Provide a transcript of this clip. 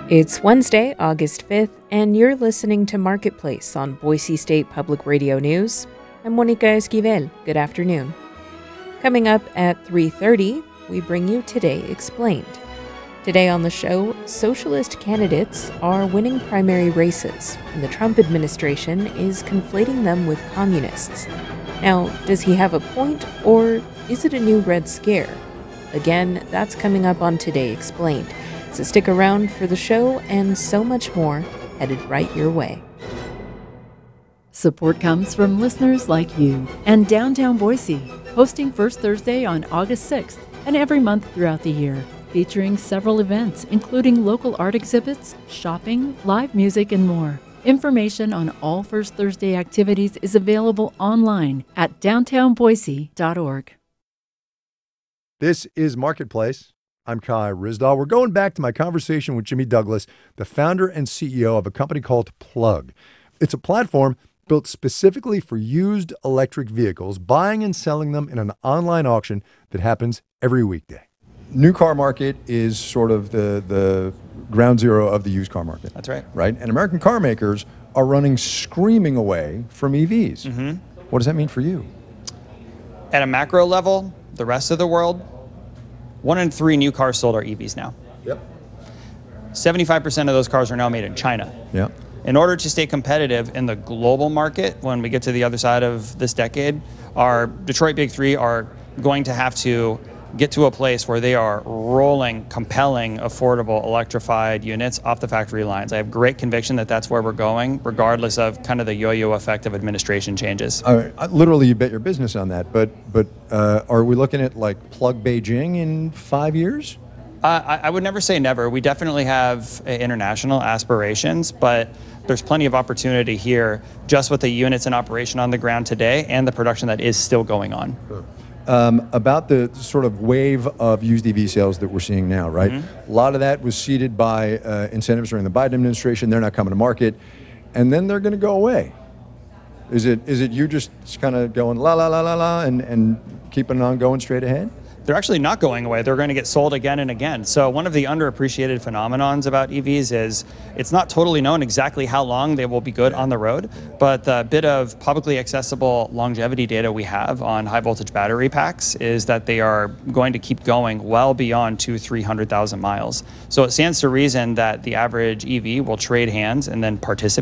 It's Wednesday, August 5th, and you're listening to Marketplace on Boise State Public Radio News. I'm Monica Esquivel. Good afternoon. Coming up at 3:30, we bring you Today Explained. Today on the show, socialist candidates are winning primary races, and the Trump administration is conflating them with communists. Now, does he have a point, or is it a new Red Scare? Again, that's coming up on Today Explained. So stick around for the show and so much more headed right your way. Support comes from listeners like you and Downtown Boise, hosting First Thursday on August 6th and every month throughout the year, featuring several events including local art exhibits, shopping, live music, and more. Information on all First Thursday activities is available online at downtownboise.org. This is Marketplace. I'm Kai Ryssdal. We're going back to my conversation with Jimmy Douglas, the founder and CEO of a company called Plug. It's a platform built specifically for used electric vehicles, buying and selling them in an online auction that happens every weekday. New car market is sort of the ground zero of the used car market. That's right. Right? And American car makers are running screaming away from EVs. Mm-hmm. What does that mean for you? At a macro level, the rest of the world, 1 in 3 new cars sold are EVs now. Yep. 75% of those cars are now made in China. Yep. In order to stay competitive in the global market, when we get to the other side of this decade, our Detroit Big Three are going to have to get to a place where they are rolling, compelling, affordable, electrified units off the factory lines. I have great conviction that that's where we're going, regardless of kind of the yo-yo effect of administration changes. Literally, you bet your business on that. But are we looking at like Plug Beijing in 5 years? I would never say never. We definitely have international aspirations, but there's plenty of opportunity here just with the units in operation on the ground today and the production that is still going on. Sure. About the sort of wave of used EV sales that we're seeing now, right? Mm-hmm. A lot of that was seeded by incentives during the Biden administration. They're not coming to market, and then they're going to go away. Is it you just kind of going la la la la la and keeping on going straight ahead? They're actually not going away. They're going to get sold again and again. So one of the underappreciated phenomenons about EVs is it's not totally known exactly how long they will be good on the road, but the bit of publicly accessible longevity data we have on high voltage battery packs is that they are going to keep going well beyond 200,000-300,000 miles. So it stands to reason that the average EV will trade hands and then participate